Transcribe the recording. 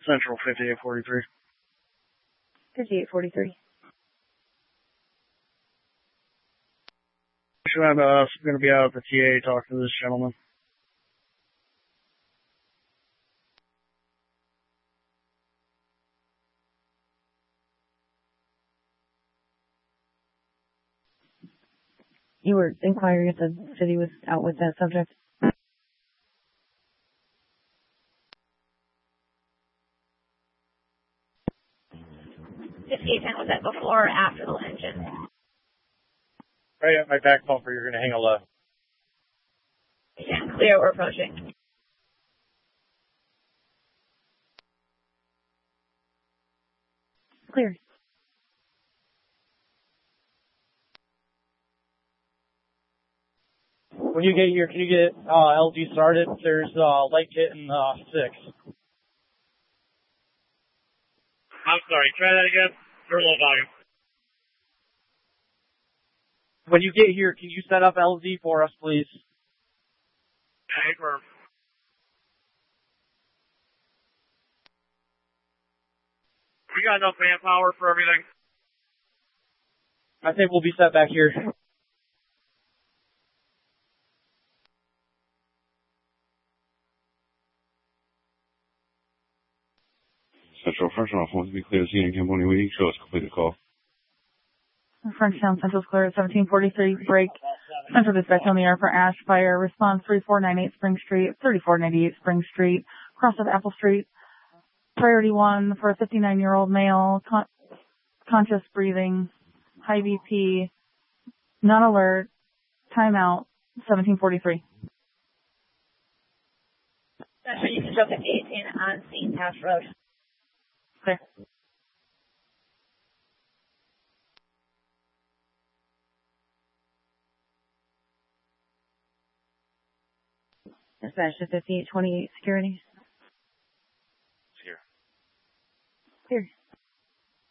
Central 5843. 5843. I'm going to be out at the TA talking to this gentleman. You were inquiring if the city was out with that subject? 5810, was that before or after the engine? Right at my back bumper, you're going to hang a left. Yeah, clear, we're approaching. Clear. When you get here, can you get LG started? There's light kit in 6. I'm sorry, try that again. Very low volume. When you get here, can you set up LZ for us, please? Paper. We got enough manpower for everything. I think we'll be set back here. Central Frenchtown, once we clear the scene in Cambodia, waiting, show us complete the call. Frenchtown Central's clear at 1743. Break. Central dispatch on the air for Ash Fire. Response 3498 Spring Street, 3498 Spring Street, cross of Apple Street. Priority 1 for a 59-year-old male, conscious breathing, high BP, not alert, timeout, 1743. Central, you can show 5810 on scene, Taft Road. Clear. Dispatch to 5828 security. Here. Here.